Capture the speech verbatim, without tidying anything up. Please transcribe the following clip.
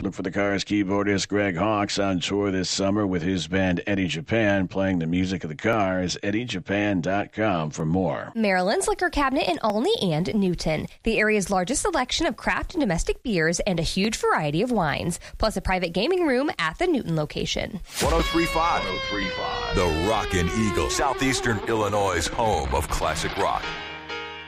Look for the Cars keyboardist Greg Hawkes on tour this summer with his band Eddie Japan, playing the music of the Cars. Eddie Japan dot com for more. Maryland's Liquor Cabinet in Olney and Newton. The area's largest selection of craft and domestic beers and a huge variety of wines, plus a private gaming room at the Newton location. one oh three point five. one oh three point five. The Rockin' Eagle, Southeastern Illinois' home of classic rock.